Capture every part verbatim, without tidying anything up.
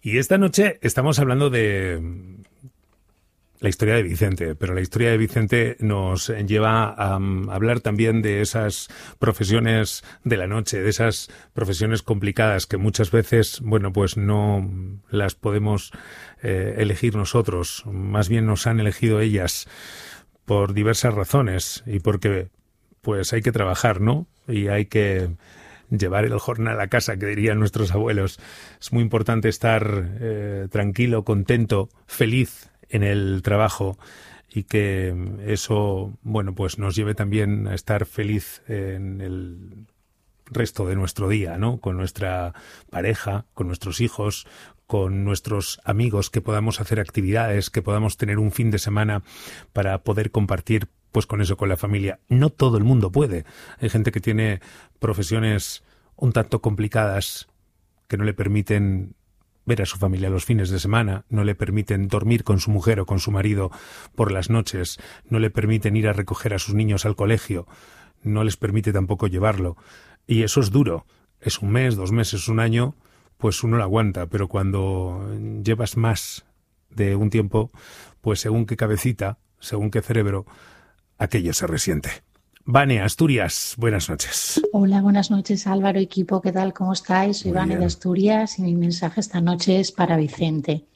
Y esta noche estamos hablando de la historia de Vicente, pero la historia de Vicente nos lleva a um, hablar también de esas profesiones de la noche, de esas profesiones complicadas que muchas veces, bueno, pues no las podemos eh, elegir nosotros, más bien nos han elegido ellas por diversas razones y porque pues hay que trabajar, ¿no? Y hay que llevar el jornal a casa, que dirían nuestros abuelos. Es muy importante estar eh, tranquilo, contento, feliz en el trabajo y que eso, bueno, pues nos lleve también a estar feliz en el resto de nuestro día, ¿no? Con nuestra pareja, con nuestros hijos, con nuestros amigos, que podamos hacer actividades, que podamos tener un fin de semana para poder compartir pues con eso, con la familia. No todo el mundo puede. Hay gente que tiene profesiones un tanto complicadas que no le permiten ver a su familia los fines de semana, no le permiten dormir con su mujer o con su marido por las noches, no le permiten ir a recoger a sus niños al colegio, no les permite tampoco llevarlo. Y eso es duro. Es un mes, dos meses, un año, pues uno lo aguanta, pero cuando llevas más de un tiempo, pues según qué cabecita, según qué cerebro, aquello se resiente. Vane, Asturias, buenas noches. Hola, buenas noches, Álvaro, equipo, ¿qué tal? ¿Cómo estáis? Soy Muy Vane bien. de Asturias y mi mensaje esta noche es para Vicente.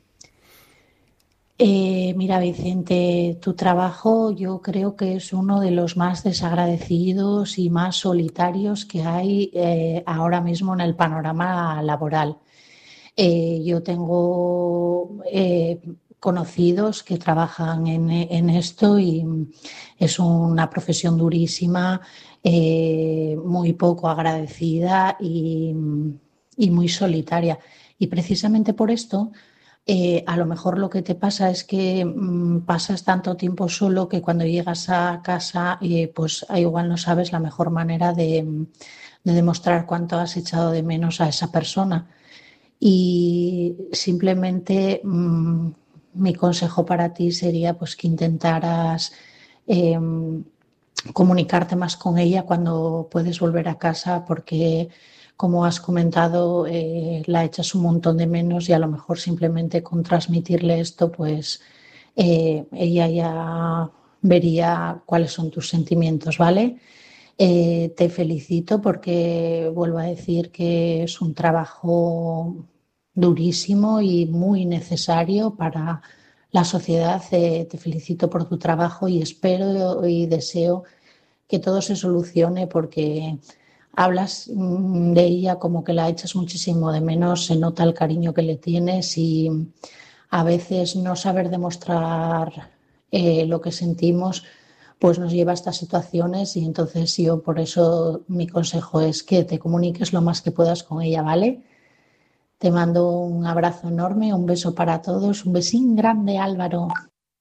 Eh, mira, Vicente, tu trabajo yo creo que es uno de los más desagradecidos y más solitarios que hay eh, ahora mismo en el panorama laboral. Eh, yo tengo eh, conocidos que trabajan en, en esto y es una profesión durísima, eh, muy poco agradecida y, y muy solitaria. Y precisamente por esto, eh, a lo mejor lo que te pasa es que mm, pasas tanto tiempo solo que cuando llegas a casa, eh, pues igual no sabes la mejor manera de, de demostrar cuánto has echado de menos a esa persona. Y simplemente mmm, mi consejo para ti sería pues que intentaras eh, comunicarte más con ella cuando puedes volver a casa, porque como has comentado, eh, la echas un montón de menos y a lo mejor simplemente con transmitirle esto, pues eh, ella ya vería cuáles son tus sentimientos, ¿vale? Eh, te felicito porque vuelvo a decir que es un trabajo durísimo y muy necesario para la sociedad. Eh, te felicito por tu trabajo y espero y deseo que todo se solucione porque hablas mm, de ella como que la echas muchísimo de menos, se nota el cariño que le tienes y a veces no saber demostrar eh, lo que sentimos pues nos lleva a estas situaciones y entonces yo por eso mi consejo es que te comuniques lo más que puedas con ella, ¿vale? Te mando un abrazo enorme, un beso para todos, un besín grande, Álvaro.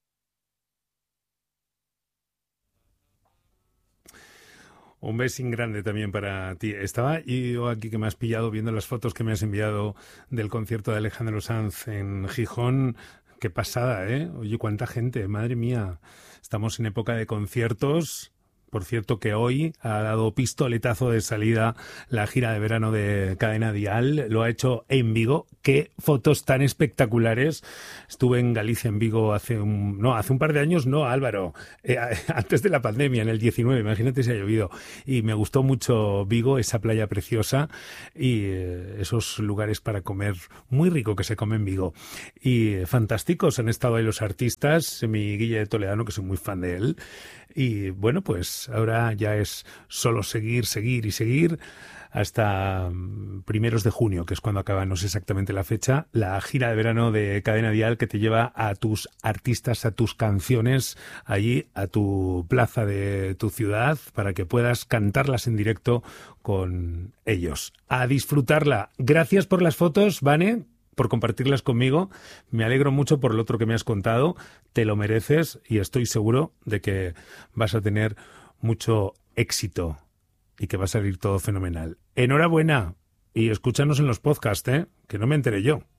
Un besín grande también para ti. Estaba yo aquí que me has pillado viendo las fotos que me has enviado del concierto de Alejandro Sanz en Gijón. Qué pasada, ¿eh? Oye, cuánta gente, madre mía. Estamos en época de conciertos. Por cierto que hoy ha dado pistoletazo de salida la gira de verano de Cadena Dial. Lo ha hecho en Vigo. Qué fotos tan espectaculares. Estuve en Galicia, en Vigo, hace un... No, hace un par de años, no, Álvaro. Eh, antes de la pandemia, en el diecinueve. Imagínate si ha llovido. Y me gustó mucho Vigo, esa playa preciosa y eh, esos lugares para comer muy rico que se come en Vigo. Y eh, fantásticos han estado ahí los artistas. Mi Guille de Toledano, que soy muy fan de él. Y bueno, pues ahora ya es solo seguir, seguir y seguir hasta primeros de junio, que es cuando acaba, no sé exactamente la fecha, la gira de verano de Cadena Dial que te lleva a tus artistas, a tus canciones, allí a tu plaza de tu ciudad para que puedas cantarlas en directo con ellos. A disfrutarla. Gracias por las fotos, Vane, por compartirlas conmigo. Me alegro mucho por lo otro que me has contado. Te lo mereces y estoy seguro de que vas a tener mucho éxito y que va a salir todo fenomenal. Enhorabuena y escúchanos en los podcasts, ¿eh? Que no me enteré yo.